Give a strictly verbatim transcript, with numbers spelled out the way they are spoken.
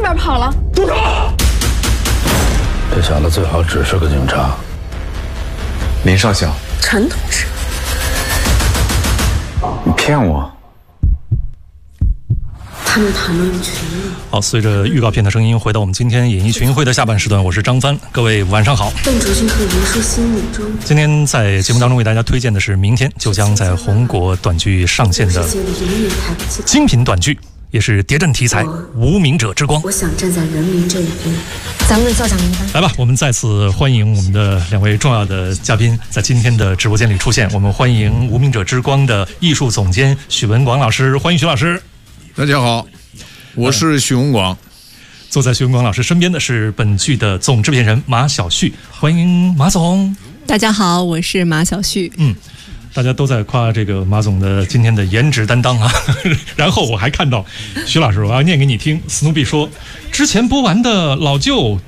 边跑了。 住手！ 这小子最好只是个警察。 林少校， 陈同志， 你骗我！ 他们谈论群了。 好，随着预告片的声音，回到我们今天演艺群会的下半时段，我是张帆，各位晚上好。 邓卓君和袁术心目中， 今天在节目当中为大家推荐的是明天就将在红果短剧上线的精品短剧，也是谍战题材《无名者之光》。 我想站在人民这一边。 咱们的校长名单， 来吧，我们再次欢迎我们的两位重要的嘉宾在今天的直播间里出现。我们欢迎《无名者之光》的艺术总监许文广老师，欢迎许老师。 大家好，我是许文广。 坐在许文广老师身边的是本剧的总制片人马晓旭，欢迎马总。 大家好，我是马晓旭。 嗯，大家都在夸这个马总的今天的颜值担当啊。然后我还看到徐老师，我要念给你听。斯努比说，之前播完的老舅